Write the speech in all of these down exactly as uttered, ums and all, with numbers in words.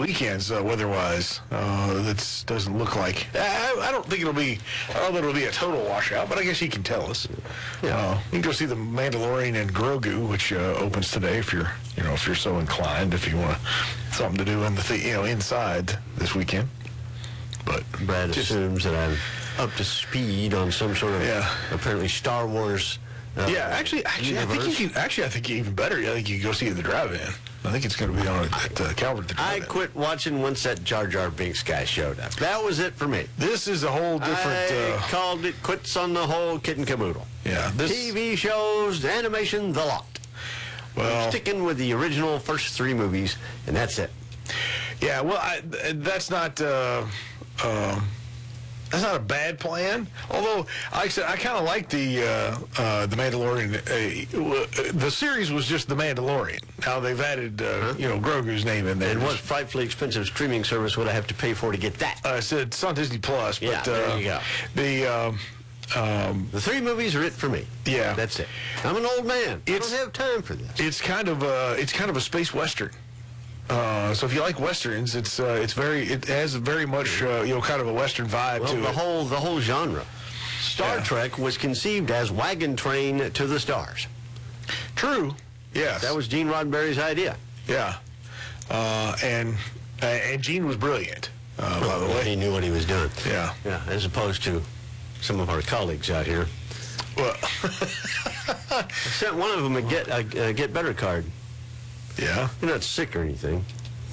weekends uh, weather-wise. Uh, that doesn't look like. I, I don't think it'll be. I don't know that it'll be a total washout, but I guess he can tell us. Yeah, uh, you can go see the Mandalorian and Grogu, which uh, opens today. If you're, you know, if you're so inclined, if you want something to do in the, you know, inside this weekend. But Brad just, assumes that I'm up to speed on some sort of yeah. apparently Star Wars. Uh, yeah, actually, actually, universe. I think you can. Actually, I think even better. I think you can go see it at the drive-in. I think it's going to be on at uh, Calvert. The I quit watching once that Jar Jar Binks guy showed up. That was it for me. This is a whole different. I uh, called it quits on the whole kit and caboodle. Yeah, this T V shows, animation, the lot. Well, I'm sticking with the original first three movies, and that's it. Yeah, well, I, that's not. Uh, uh, That's not a bad plan. Although, like I said, I kind of like the uh, uh, the Mandalorian. Uh, the series was just the Mandalorian. Now they've added, uh, huh? you know, Grogu's name in there. And what frightfully expensive streaming service would I have to pay for to get that? I said it's on Disney Plus. But, yeah, there uh, you go. The um, um, the three movies are it for me. Yeah, that's it. I'm an old man. It's, I don't have time for this. It's kind of a it's kind of a space western. Uh, so if you like westerns, it's uh, it's very it has very much uh, you know kind of a western vibe well, to the it. whole the whole genre. Star yeah. Trek was conceived as Wagon Train to the Stars. True. Yes. That was Gene Roddenberry's idea. Yeah. Uh, and uh, and Gene was brilliant. Uh, by the way, he knew what he was doing. Yeah. Yeah. As opposed to some of our colleagues out here. Well, I sent one of them a get a, a get better card. Yeah. You're not sick or anything.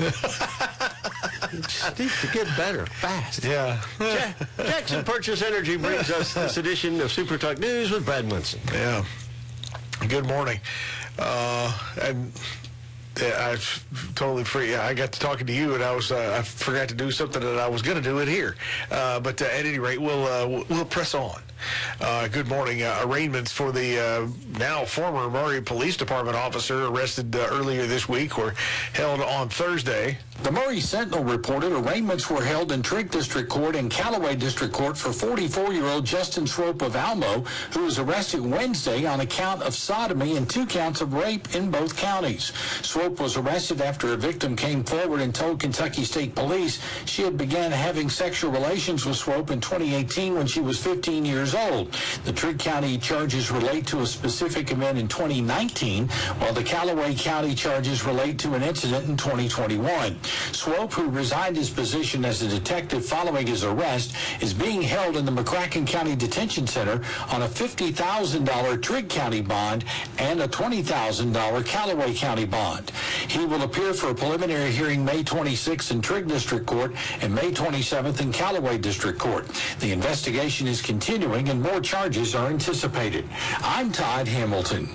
Just need to get better fast. Yeah. Ja- Jackson Purchase Energy brings us this edition of Super Talk News with Brad Munson. Yeah. Good morning. Uh, and yeah, I totally free. I got to talking to you, and I was uh, I forgot to do something that I was going to do it here. Uh, but uh, at any rate, we'll uh, we'll press on. Uh, good morning. Uh, arraignments for the uh, now former Murray Police Department officer arrested uh, earlier this week were held on Thursday. The Murray Sentinel reported arraignments were held in Trigg District Court and Callaway District Court for forty-four-year-old Justin Swope of Almo, who was arrested Wednesday on a count of sodomy and two counts of rape in both counties. Swope was arrested after a victim came forward and told Kentucky State Police she had began having sexual relations with Swope in twenty eighteen when she was fifteen years old. The Trigg County charges relate to a specific event in twenty nineteen, while the Callaway County charges relate to an incident in twenty twenty-one. Swope, who resigned his position as a detective following his arrest, is being held in the McCracken County Detention Center on a fifty thousand dollars Trigg County bond and a twenty thousand dollars Callaway County bond. He will appear for a preliminary hearing May twenty-sixth in Trigg District Court and May twenty-seventh in Callaway District Court. The investigation is continuing and more charges are anticipated. I'm Todd Hamilton.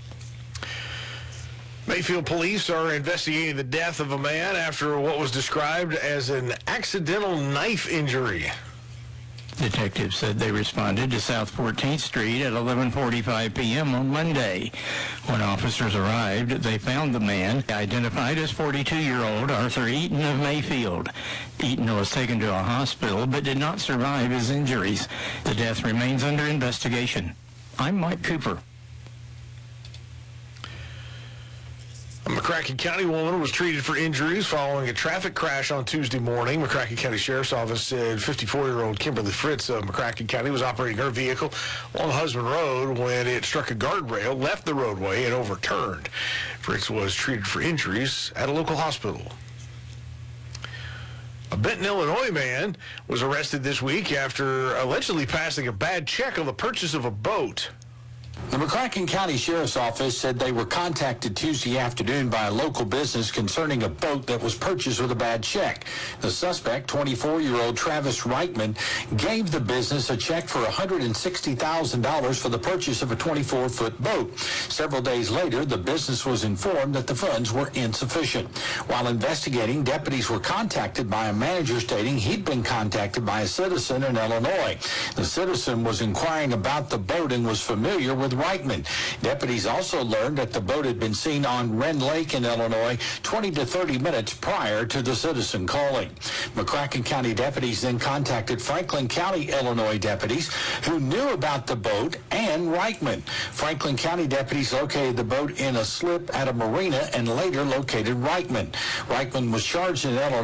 Mayfield police are investigating the death of a man after what was described as an accidental knife injury. Detectives said they responded to South fourteenth Street at eleven forty-five p.m. on Monday. When officers arrived, they found the man, identified as forty-two-year-old Arthur Eaton of Mayfield. Eaton was taken to a hospital but did not survive his injuries. The death remains under investigation. I'm Mike Cooper. A McCracken County woman was treated for injuries following a traffic crash on Tuesday morning. McCracken County Sheriff's Office said fifty-four-year-old Kimberly Fritz of McCracken County was operating her vehicle along Husband Road when it struck a guardrail, left the roadway, and overturned. Fritz was treated for injuries at a local hospital. A Benton, Illinois man was arrested this week after allegedly passing a bad check on the purchase of a boat. The McCracken County Sheriff's Office said they were contacted Tuesday afternoon by a local business concerning a boat that was purchased with a bad check. The suspect, twenty-four-year-old Travis Reichman, gave the business a check for one hundred sixty thousand dollars for the purchase of a twenty-four-foot boat. Several days later, the business was informed that the funds were insufficient. While investigating, deputies were contacted by a manager stating he'd been contacted by a citizen in Illinois. The citizen was inquiring about the boat and was familiar with Reichman. Deputies also learned that the boat had been seen on Wren Lake in Illinois twenty to thirty minutes prior to the citizen calling. McCracken County deputies then contacted Franklin County, Illinois deputies who knew about the boat and Reichman. Franklin County deputies located the boat in a slip at a marina and later located Reichman. Reichman was charged in Illinois